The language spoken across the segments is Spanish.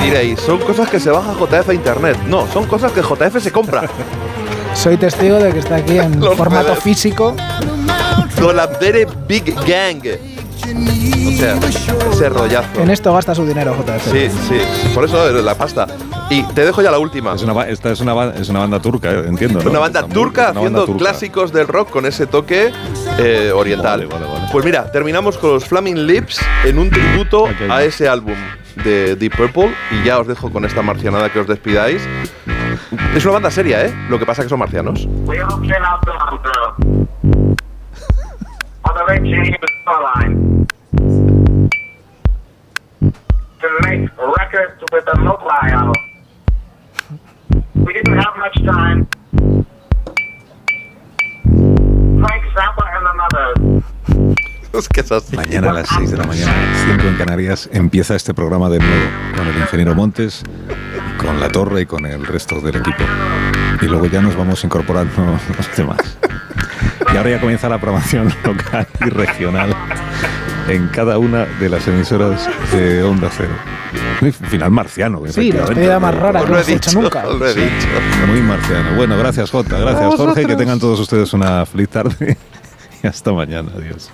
diréis, son cosas que se baja JF a internet. No, son cosas que JF se compra. Soy testigo de que está aquí en formato físico. Dolandere Big Gang. O sea, ese rollazo. En esto gasta su dinero JF. Sí, por eso la pasta. Y te dejo ya la última. Esta es una banda turca, entiendo, ¿no? Una banda turca haciendo clásicos del rock con ese toque oriental. Vale. Pues mira, terminamos con los Flaming Lips en un tributo a ese álbum de Deep Purple. Y ya os dejo con esta marcianada que os despidáis. Es una banda seria, ¿eh? Lo que pasa es que son marcianos. To make records with a mobile. We didn't have much time. Frank Zappa and the Mothers. Es que es así. Mañana a las 6 de la mañana, 5 en Canarias, empieza este programa de nuevo con el ingeniero Montes, con La Torre y con el resto del equipo. Y luego ya nos vamos incorporando los demás. Y ahora ya comienza la programación local y regional en cada una de las emisoras de Onda Cero. Muy final marciano. Sí, la despedida más rara que hemos hecho nunca. Lo he dicho. Muy marciano. Bueno, gracias Jota, gracias Jorge, que tengan todos ustedes una feliz tarde y hasta mañana. Adiós.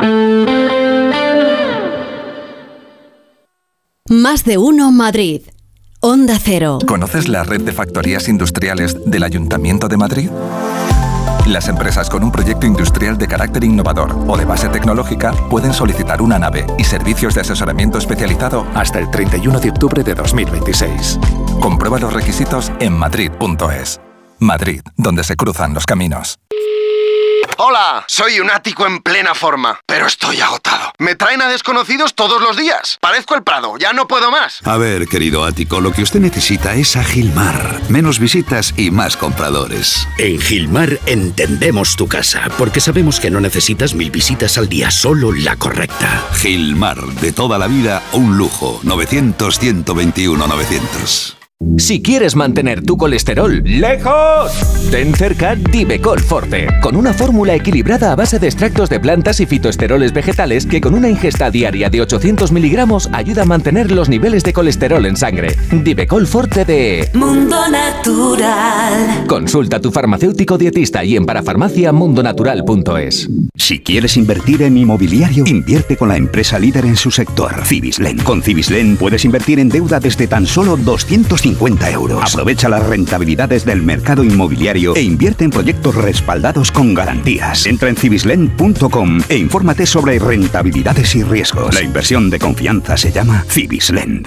Más de uno Madrid. Onda Cero. ¿Conoces la red de factorías industriales del Ayuntamiento de Madrid? Las empresas con un proyecto industrial de carácter innovador o de base tecnológica pueden solicitar una nave y servicios de asesoramiento especializado hasta el 31 de octubre de 2026. Comprueba los requisitos en madrid.es. Madrid, donde se cruzan los caminos. Hola, soy un ático en plena forma, pero estoy agotado. Me traen a desconocidos todos los días. Parezco el Prado, ya no puedo más. A ver, querido ático, lo que usted necesita es a Gilmar. Menos visitas y más compradores. En Gilmar entendemos tu casa, porque sabemos que no necesitas 1000 visitas al día, solo la correcta. Gilmar, de toda la vida, un lujo. 900-121-900. Si quieres mantener tu colesterol lejos, ten cerca Divecol Forte, con una fórmula equilibrada a base de extractos de plantas y fitoesteroles vegetales que con una ingesta diaria de 800 miligramos ayuda a mantener los niveles de colesterol en sangre. Divecol Forte de Mundo Natural. Consulta a tu farmacéutico dietista y en parafarmaciamundonatural.es. Si quieres invertir en inmobiliario, invierte con la empresa líder en su sector, Cibislen. Con Cibislen puedes invertir en deuda desde tan solo 250 €. Aprovecha las rentabilidades del mercado inmobiliario e invierte en proyectos respaldados con garantías. Entra en cibislen.com e infórmate sobre rentabilidades y riesgos. La inversión de confianza se llama Cibislen.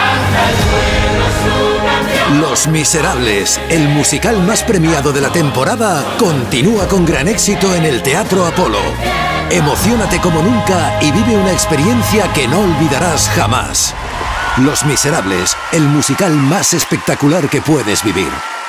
Los Miserables, el musical más premiado de la temporada, continúa con gran éxito en el Teatro Apolo. Emociónate como nunca y vive una experiencia que no olvidarás jamás. Los Miserables, el musical más espectacular que puedes vivir.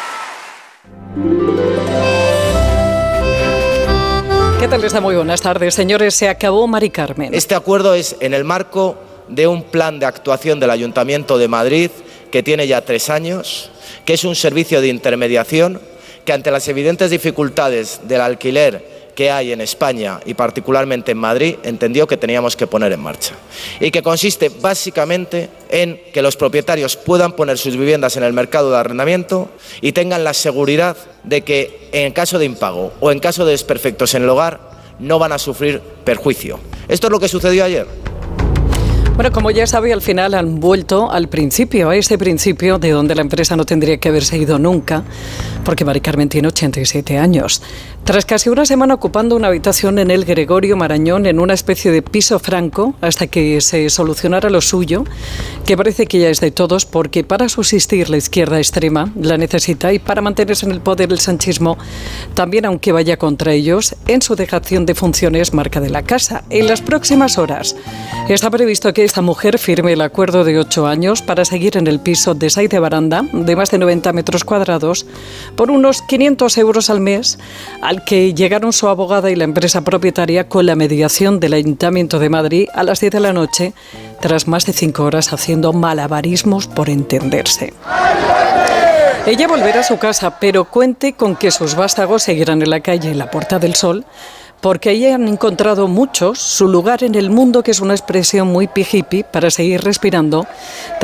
¿Qué tal está? Muy buenas tardes, señores. Se acabó Mari Carmen. Este acuerdo es en el marco de un plan de actuación del Ayuntamiento de Madrid que tiene ya 3 años, que es un servicio de intermediación que ante las evidentes dificultades del alquiler que hay en España y particularmente en Madrid, entendió que teníamos que poner en marcha. Y que consiste básicamente en que los propietarios puedan poner sus viviendas en el mercado de arrendamiento y tengan la seguridad de que en caso de impago o en caso de desperfectos en el hogar no van a sufrir perjuicio. Esto es lo que sucedió ayer. Bueno, como ya sabe, al final han vuelto al principio, a ese principio de donde la empresa no tendría que haberse ido nunca, porque Mari Carmen tiene 87 años. Tras casi una semana ocupando una habitación en el Gregorio Marañón, en una especie de piso franco, hasta que se solucionara lo suyo, que parece que ya es de todos, porque para subsistir la izquierda extrema la necesita y para mantenerse en el poder el sanchismo, también aunque vaya contra ellos, en su dejación de funciones marca de la casa. En las próximas horas está previsto que esta mujer firme el acuerdo de 8 años para seguir en el piso de Saiz de Baranda, de más de 90 metros cuadrados, por unos 500 € al mes, al que llegaron su abogada y la empresa propietaria con la mediación del Ayuntamiento de Madrid a las 10 de la noche, tras más de 5 horas haciendo malabarismos por entenderse. Ella volverá a su casa, pero cuente con que sus vástagos seguirán en la calle en la Puerta del Sol, porque ahí han encontrado muchos su lugar en el mundo, que es una expresión muy hippie para seguir respirando